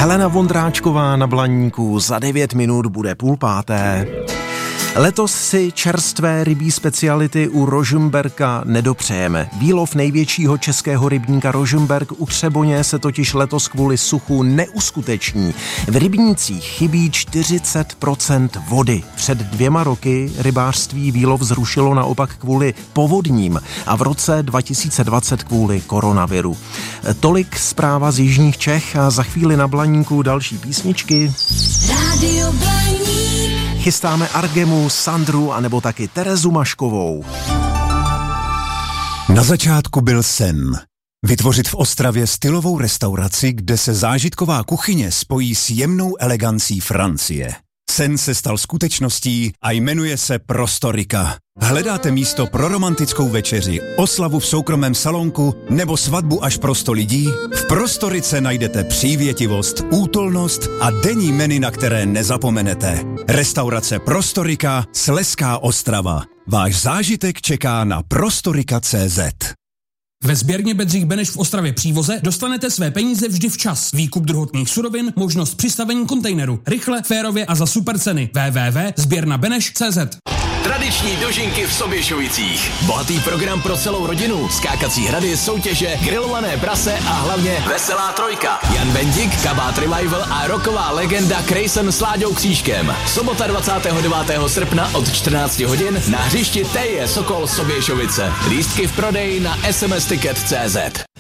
Helena Vondráčková na Blaníku, za 9 minut bude 4:30. Letos si čerstvé rybí speciality u Rožmberka nedopřejeme. Výlov největšího českého rybníka Rožmberk u Třeboně se totiž letos kvůli suchu neuskuteční. V rybnících chybí 40% vody. Před 2 roky rybářství výlov zrušilo naopak kvůli povodním a v roce 2020 kvůli koronaviru. Tolik zpráva z jižních Čech a za chvíli na Blaníku další písničky. Rádio Blaník. Chystáme Argemu, Sandru a nebo taky Terezu Maškovou. Na začátku byl sen. Vytvořit v Ostravě stylovou restauraci, kde se zážitková kuchyně spojí s jemnou elegancí Francie. Sen se stal skutečností a jmenuje se Prostorika. Hledáte místo pro romantickou večeři, oslavu v soukromém salonku nebo svatbu až pro 100 lidí? V Prostorice najdete přívětivost, útulnost a denní menu, na které nezapomenete. Restaurace Prostorika, Slezská Ostrava. Váš zážitek čeká na prostorika.cz. Ve sběrně Bedřich Beneš v Ostravě Přívoze dostanete své peníze vždy včas. Výkup druhotných surovin, možnost přistavení kontejneru. Rychle, férově a za super ceny. www.sběrnabeneš.cz. Tradiční dožinky v Soběšovicích. Bohatý program pro celou rodinu. Skákací hrady, soutěže, grilované prase a hlavně veselá trojka. Jan Bendik, Kabát Revival a rocková legenda Krejsen s Láďou Křížkem. Sobota 29. srpna od 14 hodin na hřišti TJ Sokol Soběšovice. Lístky v prodeji na sms.ticket.cz.